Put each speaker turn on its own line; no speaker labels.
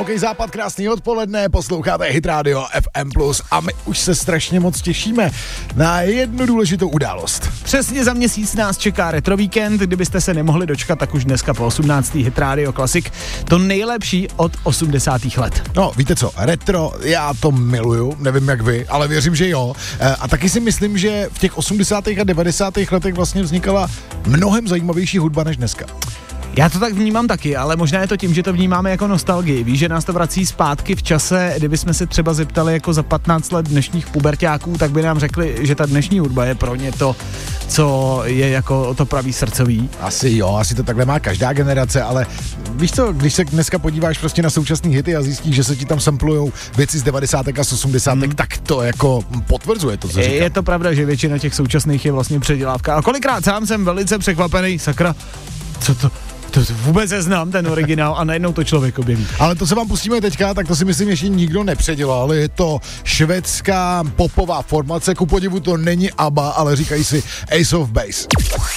Divoký západ, krásný odpoledne, posloucháte Hit Radio FM+, a my už se strašně moc těšíme na jednu důležitou událost.
Přesně za měsíc nás čeká Retro Víkend, kdybyste se nemohli dočkat, tak už dneska po 18. Hit Radio Classic, to nejlepší od 80. let.
No, víte co, retro, já to miluju, nevím jak vy, ale věřím, že jo. A taky si myslím, že v těch 80. a 90. letech vlastně vznikala mnohem zajímavější hudba než dneska.
Já to tak vnímám taky, ale možná je to tím, že to vnímáme jako nostalgii. Víš, že nás to vrací zpátky v čase, kdybychom se třeba zeptali jako za 15 let dnešních puberťáků, tak by nám řekli, že ta dnešní hudba je pro ně to, co je jako to pravý srdcový.
Asi jo, asi to takhle má každá generace, ale víš co, když se dneska podíváš prostě na současný hity a zjistíš, že se ti tam samplujou věci z 90. a z 80. tak to jako potvrzuje to, co říkám.
Je to pravda, že většina těch současných je vlastně předělávka. A kolikrát sám jsem velice překvapený, sakra, co to... To vůbec neznám, ten originál, a najednou to člověk objeví.
Ale to se vám pustíme teďka, tak to si myslím, že nikdo nepředělal, ale je to švédská popová formace, ku podivu to není ABBA, ale říkají si Ace of Base.